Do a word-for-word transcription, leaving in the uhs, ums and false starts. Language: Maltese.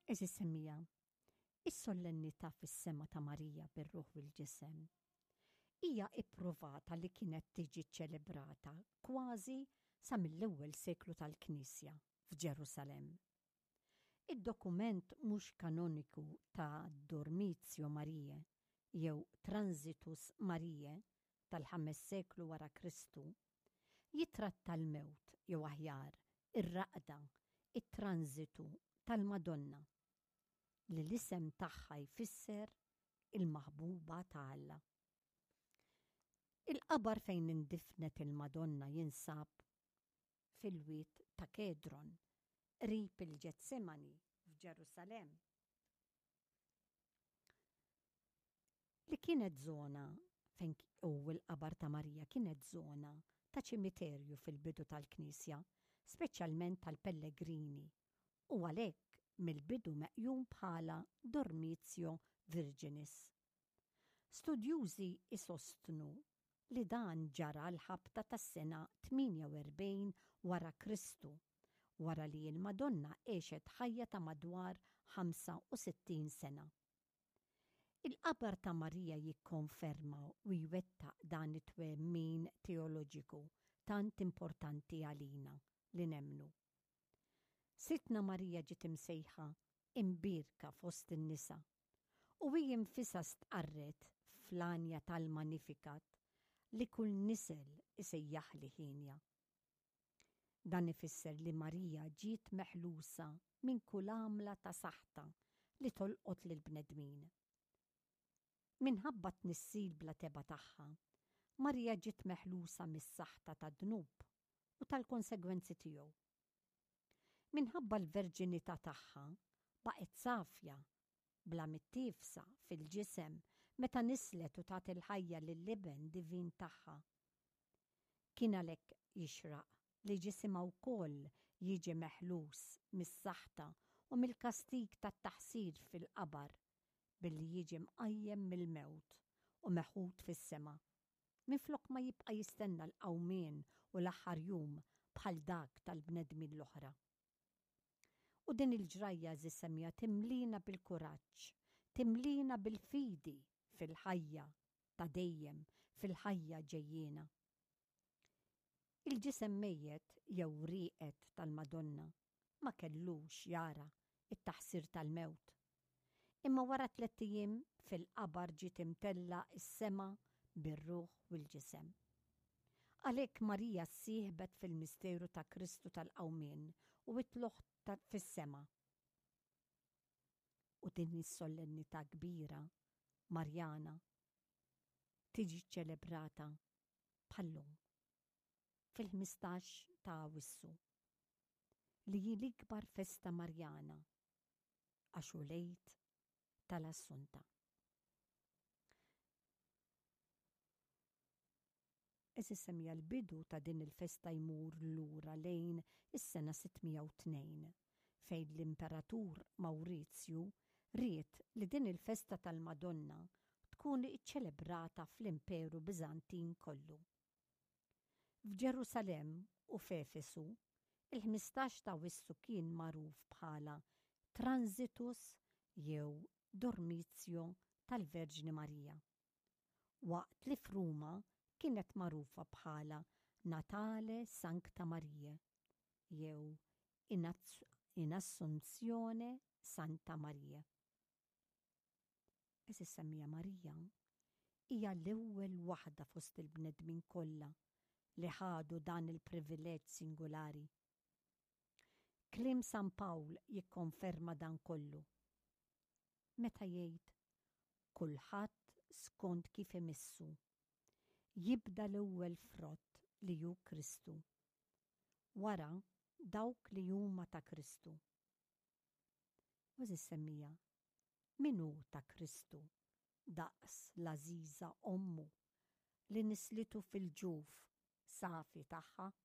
Eżi semmija, is-sollennità fis-sema ta' Marija bir-ruħ u l-ġisem hija ippruvata li kienet tiġi ċċelebrata kważi sa mill-ewwel seklu tal-Knisja f'Ġerusalemm. Id-dokument mhux kanoniku ta' Dormitio Mariae jew Transitus Mariae tal-ħames seklu wara Kristu jitratta l-mewt jew aħjar ir-raqda, it-transitu tal-Madonna li l-isem tagħha jfisser il-maħbuba ta' Alla. Il-qabar fejn indifnet il-Madonna jinsab fil-wiet ta' Kedron, qrib il-Ġetsemani f'Ġerusalem. Li kienet żona fejn u l-qabar ta' Marija kienet żona ta' ċimiterju fil-bidu tal-Knisja, speċjalment tal-Pellegrini, u għalhekk mill-bidu meqjum bħala Dormitio Virginis. Studjużi isostnu li dan ġara l-ħabta tas-sena tminja u erbgħin wara Kristu, wara li l-Madonna għexet ħajja ta' madwar ħamsa u sittin sena. Il-qabar ta' Marija jikkonferma u jwettaq dan it-twemmin teoloġiku tant importanti għalina li nemnu. Sitna Marija ġiet imsejħa imbirka fost in-nisa u hi infisha stqarret fl-anja tal-Magnificat li kull nisel isejjaħli ħinja. Dan ifisser li Marija ġiet meħlusa minn kull għamla ta' saħta li tolqot lill-bnedmin. Minħabba tnissil bla teba tagħha, Marija ġiet meħlusa mis-saħta ta' dnub u tal-konsegwenzi tiegħu. Minħabba l-verġinità tagħha baqgħet safja bla mittifsa fil-ġisem meta nislet u tat il-ħajja lill-liben divin tagħha. Kien għalhekk jixraq li ġisimha wkoll jiġi meħlus mis-saħta u mill-kastig tat-taħsir fil-qabar billi jiġi mqajjem mill-mewt u meħud fis-sema, minflok ma jibqa' jistenna l-qawmien u l-aħħar jum bħal dak tal-bnedmin l-oħra. U din il-ġrajja żissemja timlina bil-kuraġġ, timlina bil-fidi fil-ħajja ta' dejjem, fil-ħajja ġejjiena. Il-ġisem mejjet jew rieqet tal-Madonna ma kellux jara it-taħsir tal-mewt. Imma wara tliet ijiem fil-qabar ġiet imtella s-sema bir-ruħ u l-ġisem. Għalhekk Marija ssieħbet fil-misteru ta' Kristu tal-qawmien u itluħ fis-sema. U din is-solennità kbira Marjana tiġi ċċelebrata bħallum fil-ħmistax ta' Awwissu li hi l-ikbar festa Marjana għax hu lejt tal-Assunta. Eżi semmija l-bidu ta' din il-festa jmur lura lejn is-sena sittmija u tnejn, fejn l-Imperatur Mawrizzju ried li din il-festa tal-Madonna tkun iċċelebrata fl-Imperu Biżantin kollu. F'Ġerusalem u f'Efesu, il-ħmistax ta' Awwissu kien magħruf bħala Transitus jew Dormitio tal-Verġni Marija, waqt li f'Ruma kienet magħrufa bħala Natale Sancta Mariae jew In Assunzione Santa Maria. Eżi semmija Marija hija l-ewwel waħda fost il-bnedmin kollha li ħadu dan il-privileġġ singolari. Kliem San Pawl jikkonferma dan kollu. Meta jgħid kulħadd skont kif imissu jibda l-ewwel frott li hu Kristu, wara dawk li huma ta' Kristu. Eżi semmija, min hu ta' Kristu daqs l-Ażiża ommu li nislitu fil-ġuf safi tagħha?